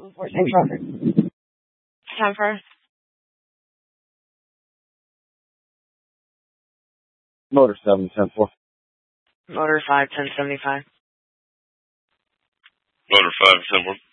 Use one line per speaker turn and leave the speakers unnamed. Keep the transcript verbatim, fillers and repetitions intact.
two four six Rockford. Time first.
Motor seven ten four.
Motor five ten seventy five.
Motor five ten four.